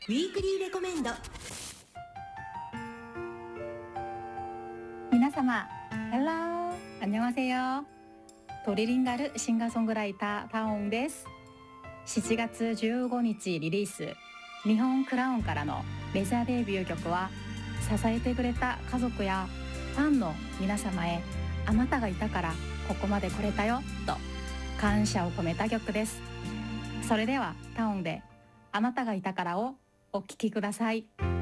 ウィークリーレコメンド。 皆様 Hello 안녕하세요。 トリリンガルシンガーソングライタータオンです。7月15日リリース、日本クラウンからのメジャーデビュー曲は、支えてくれた家族やファンの皆様へ、あなたがいたからここまで来れたよと感謝を込めた曲です。それではタオンであなたがいたからをお聴きください。